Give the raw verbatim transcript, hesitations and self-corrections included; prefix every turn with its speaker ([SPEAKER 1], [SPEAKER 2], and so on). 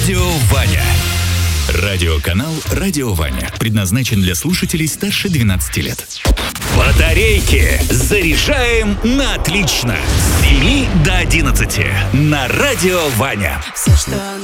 [SPEAKER 1] Радио Ваня. Радиоканал «Радио Ваня» предназначен для слушателей старше двенадцати лет. Батарейки заряжаем на отлично. С семи до одиннадцати на Радио Ваня.
[SPEAKER 2] Все, что